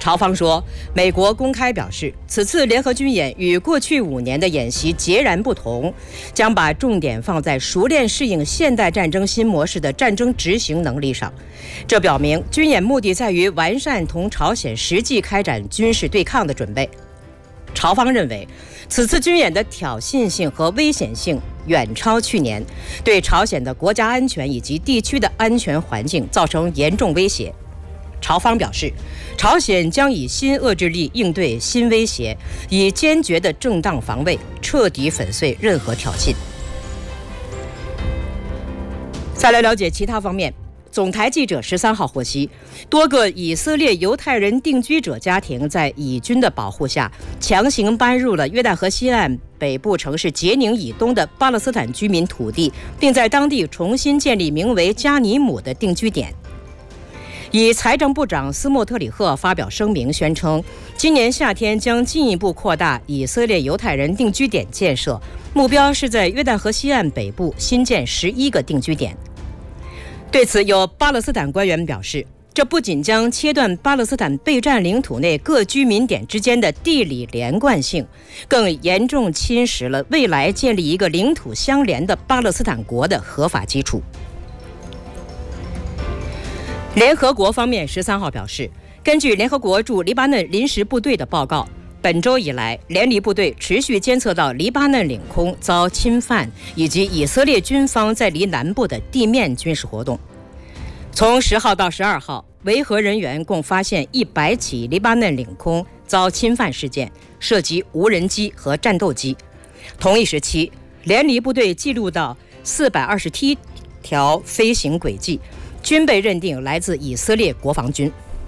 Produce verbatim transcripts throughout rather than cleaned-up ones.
朝方说，美国公开表示，此次联合军演与过去五年的演习截然不同，将把重点放在熟练适应现代战争新模式的战争执行能力上。这表明军演目的在于完善同朝鲜实际开展军事对抗的准备。朝方认为，此次军演的挑衅性和危险性远超去年，对朝鲜的国家安全以及地区的安全环境造成严重威胁。朝方表示，朝鲜将以新遏制力应对新威胁，以坚决的正当防卫彻底粉碎任何挑衅。再来了解其他方面。总台记者十三号获悉，多个以色列犹太人定居者家庭在以军的保护下，强行搬入了约旦河西岸北部城市杰宁以东的巴勒斯坦居民土地，并在当地重新建立名为加尼姆的定居点。以财政部长斯莫特里赫发表声明宣称，今年夏天将进一步扩大以色列犹太人定居点建设，目标是在约旦河西岸北部新建十一个定居点。对此，有巴勒斯坦官员表示，这不仅将切断巴勒斯坦被占领土内各居民点之间的地理连贯性，更严重侵蚀了未来建立一个领土相连的巴勒斯坦国的合法基础。联合国方面十三号表示，根据联合国驻黎巴嫩临时部队的报告，本周以来，联黎部队持续监测到黎巴嫩领空遭侵犯，以及以色列军方在黎南部的地面军事活动。从十号到十二号，维和人员共发现一百起黎巴嫩领空遭侵犯事件，涉及无人机和战斗机。同一时期，联黎部队记录到四百二十七条飞行轨迹，均被认定来自以色列国防军。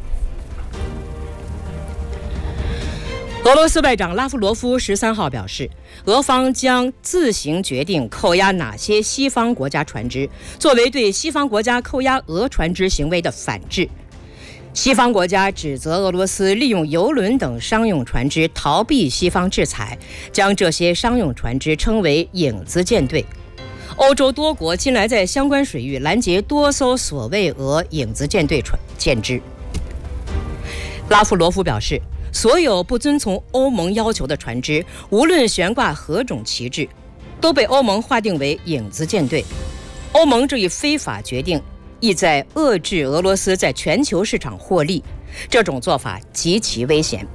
俄罗斯外长拉夫罗夫十三号表示，俄方将自行决定扣押哪些西方国家船只，作为对西方国家扣押俄船只行为的反制。西方国家指责俄罗斯利用油轮等商用船只逃避西方制裁，将这些商用船只称为影子舰队。欧洲多国近来在相关水域拦截多艘所谓俄影子舰队船舰只。拉夫罗夫表示，所有不遵从欧盟要求的船只，无论悬挂何种旗帜，都被欧盟划定为影子舰队。欧盟这一非法决定意在遏制俄罗斯在全球市场获利，这种做法极其危险。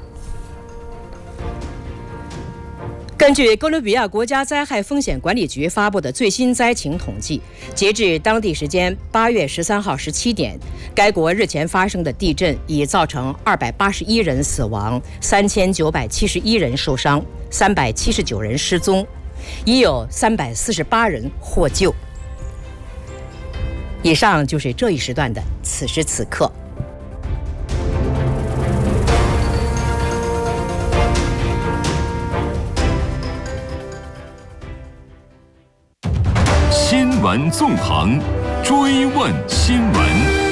根据哥伦比亚国家灾害风险管理局发布的最新灾情统计，截至当地时间八月十三号十七点，该国日前发生的地震已造成二百八十一人死亡，三千九百七十一人受伤，三百七十九人失踪，已有三百四十八人获救。以上就是这一时段的此时此刻。 新闻纵横，追问新闻。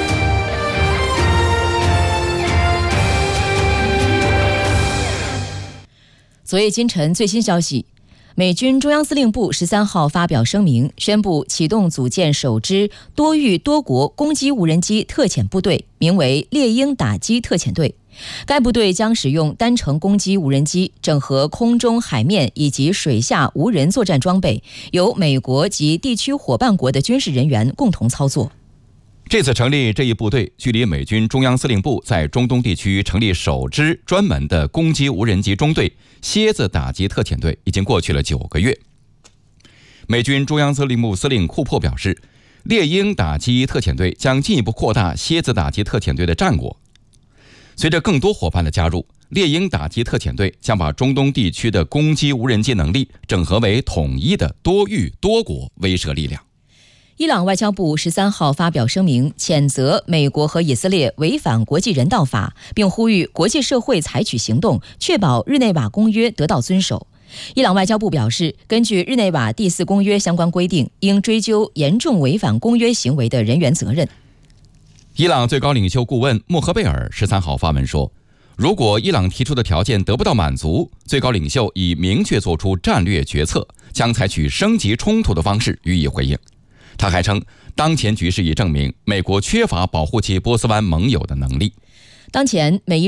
昨夜今晨最新消息，美军中央司令部十三号发表声明，宣布启动组建首支多域多国攻击无人机特遣部队，名为猎鹰打击特遣队。该部队将使用单程攻击无人机，整合空中、海面以及水下无人作战装备，由美国及地区伙伴国的军事人员共同操作。 这次成立这一部队，距离美军中央司令部在中东地区成立首支专门的攻击无人机中队——蝎子打击特遣队，已经过去了九个月。美军中央司令部司令库珀表示，猎鹰打击特遣队将进一步扩大蝎子打击特遣队的战果。随着更多伙伴的加入，猎鹰打击特遣队将把中东地区的攻击无人机能力整合为统一的多域多国威慑力量。 伊朗外交部十三号发表声明，谴责美国和以色列违反国际人道法，并呼吁国际社会采取行动，确保日内瓦公约得到遵守。伊朗外交部表示，根据日内瓦第四公约相关规定，应追究严重违反公约行为的人员责任。 伊朗最高领袖顾问莫赫贝尔十三号发文说，如果伊朗提出的条件得不到满足，最高领袖已明确做出战略决策，将采取升级冲突的方式予以回应。他还称，当前局势已证明美国缺乏保护其波斯湾盟友的能力。 当前美